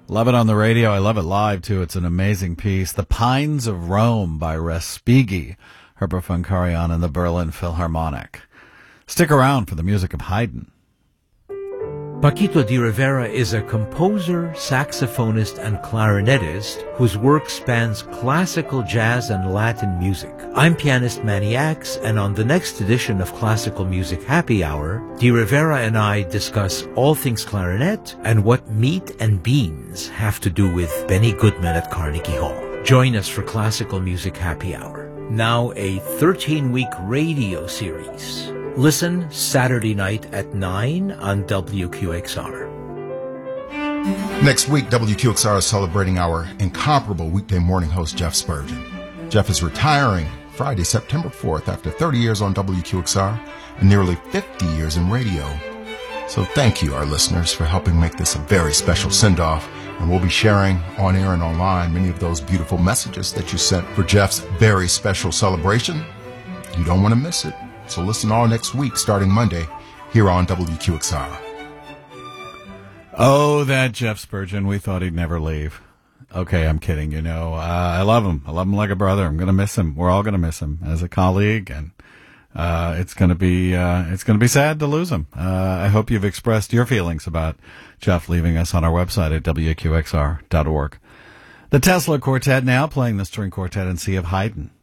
Love it on the radio. I love it live, too. It's an amazing piece. The Pines of Rome by Respighi, Herbert von Karajan and the Berlin Philharmonic. Stick around for the music of Haydn. Paquito de Rivera is a composer, saxophonist, and clarinetist whose work spans classical, jazz, and Latin music. I'm pianist Manny Axe, and on the next edition of Classical Music Happy Hour, de Rivera and I discuss all things clarinet and what meat and beans have to do with Benny Goodman at Carnegie Hall. Join us for Classical Music Happy Hour. Now a 13-week radio series. Listen Saturday night at 9 on WQXR. Next week, WQXR is celebrating our incomparable weekday morning host, Jeff Spurgeon. Jeff is retiring Friday, September 4th after 30 years on WQXR and nearly 50 years in radio. So thank you, our listeners, for helping make this a very special send-off. And we'll be sharing on air and online many of those beautiful messages that you sent for Jeff's very special celebration. You don't want to miss it. So listen all next week, starting Monday, here on WQXR. Oh, that Jeff Spurgeon. We thought he'd never leave. Okay, I'm kidding. I love him. I love him like a brother. I'm going to miss him. We're all going to miss him as a colleague, and it's going to be sad to lose him. I hope you've expressed your feelings about Jeff leaving us on our website at WQXR.org. The Tesla Quartet now playing the string quartet in C of Haydn.